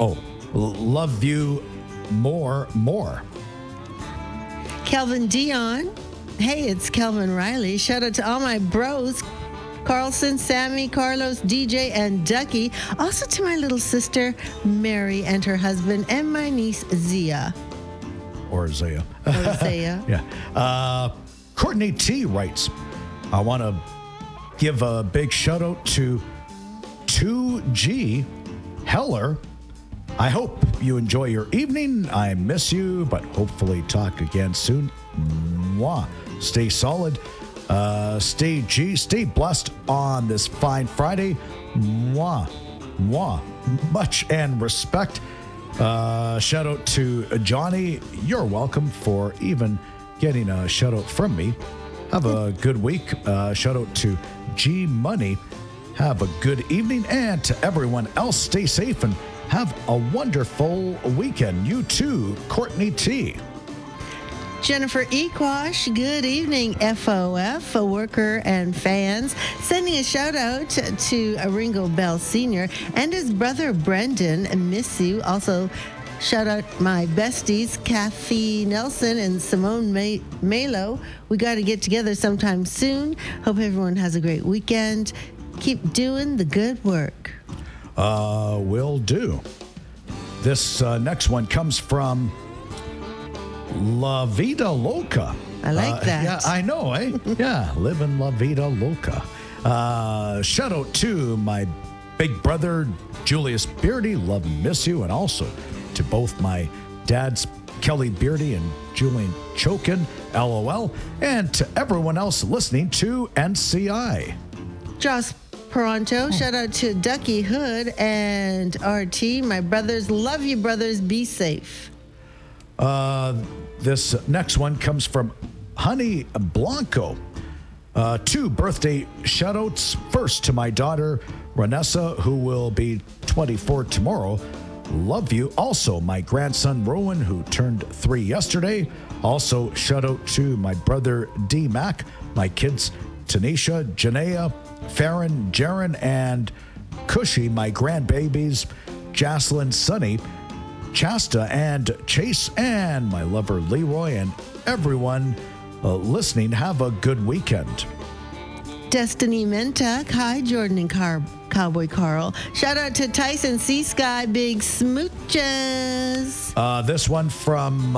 love you more. Kelvin Dion. Hey, it's Kelvin Riley. Shout out to all my bros. Carlson, Sammy, Carlos, DJ, and Ducky. Also to my little sister, Mary, and her husband, and my niece, Zia. Or Zaya. Yeah. Courtney T writes, I want to give a big shout out to 2G Heller. I hope you enjoy your evening. I miss you, but hopefully talk again soon. Mwah. Stay solid. Stay blessed on this fine Friday. Mwah. Much and respect. Shout out to Johnny. You're welcome for even getting a shout out from me. Have a good week. Shout out to G Money. Have a good evening. And to everyone else, stay safe and have a wonderful weekend. You too, Courtney T. Jennifer Equash, good evening, FOF, a worker and fans. Sending a shout out to Ringo Bell Sr. and his brother Brendan. Miss you. Also, shout out my besties, Kathy Nelson and Simone Malo. We got to get together sometime soon. Hope everyone has a great weekend. Keep doing the good work. Will do. This next one comes from La Vida Loca. I like that. Yeah, I know, eh? Yeah, living La Vida Loca. Shout out to my big brother, Julius Beardy. Love and miss you. And also to both my dads, Kelly Beardy and Julian Chokin, LOL. And to everyone else listening to NCI. Joss Peranto, shout out to Ducky Hood and RT. My brothers, love you, brothers. Be safe. This next one comes from Honey Blanco. 2 birthday shout-outs. First to my daughter, Renessa, who will be 24 tomorrow. Love you. Also, my grandson, Rowan, who turned 3 yesterday. Also, shout-out to my brother, D-Mac, my kids, Tanisha, Janaea, Farron, Jaron, and Cushy, my grandbabies, Jocelyn, Sunny, Chasta, and Chase, and my lover Leroy, and everyone listening. Have a good weekend. Destiny Mentak. Hi, Jordan and Cowboy Carl. Shout out to Tyson Sea Sky. Big smooches. This one from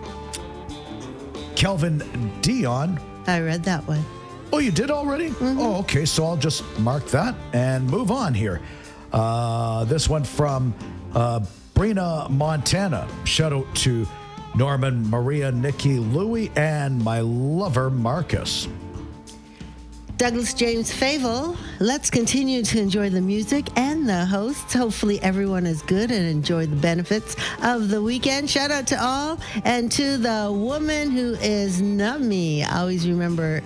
Kelvin Dion. I read that one. Oh, you did already? Mm-hmm. Oh, okay. So I'll just mark that and move on here. This one from Brina, Montana. Shout out to Norman, Maria, Nikki, Louie, and my lover, Marcus. Douglas James Favel. Let's continue to enjoy the music and the hosts. Hopefully everyone is good and enjoy the benefits of the weekend. Shout out to all and to the woman who is nummy. Always remember,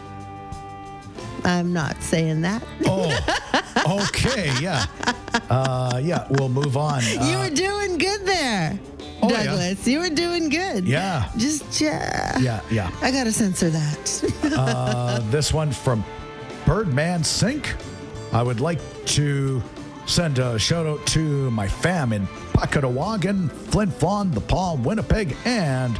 I'm not saying that. Oh, okay. Yeah. Yeah, we'll move on. You were doing good there, Douglas. Yeah. You were doing good. Yeah. Yeah. I got to censor that. This one from Birdman Sink. I would like to send a shout out to my fam in Puckatawagan, Flin Flon, The Paul, Winnipeg, and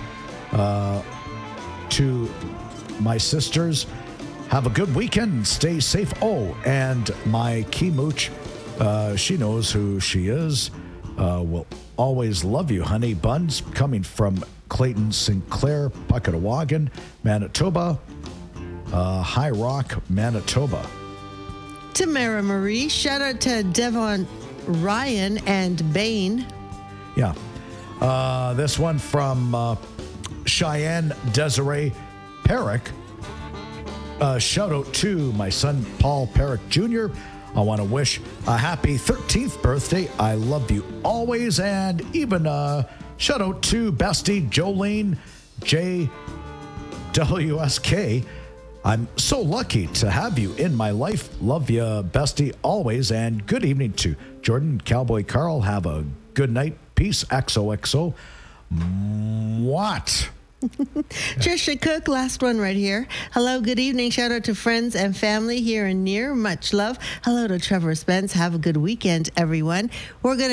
to my sisters. Have a good weekend. Stay safe. Oh, and my Kimooch, she knows who she is. Will always love you, honey buns. Coming from Clayton Sinclair, Puckatawagan, Manitoba, High Rock, Manitoba. Tamara Marie. Shout out to Devon Ryan and Bain. Yeah. This one from Cheyenne Desiree Perrick. Shout out to my son, Paul Perrick Jr. I want to wish a happy 13th birthday. I love you always. And even shout out to bestie Jolene JWSK. I'm so lucky to have you in my life. Love you, bestie, always. And good evening to Jordan, Cowboy Carl. Have a good night. Peace. XOXO. What? Trisha Cook, last one right here. Hello, good evening. Shout out to friends and family here and near. Much love. Hello to Trevor Spence. Have a good weekend, everyone. We're going to